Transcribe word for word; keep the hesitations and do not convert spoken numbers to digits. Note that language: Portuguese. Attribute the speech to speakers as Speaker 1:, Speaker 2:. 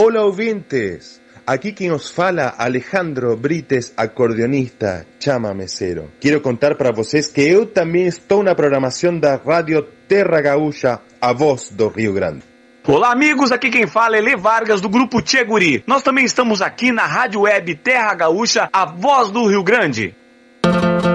Speaker 1: Olá, ouvintes! Aqui quem os fala, Alejandro Brites, acordeonista, chama mesero. Quero contar para vocês que eu também estou na programação da Rádio Terra Gaúcha, a voz do Rio Grande.
Speaker 2: Olá, amigos, aqui quem fala é Lê Vargas, do Grupo Tchê Guri. Nós também estamos aqui na Rádio Web Terra Gaúcha, a voz do Rio Grande.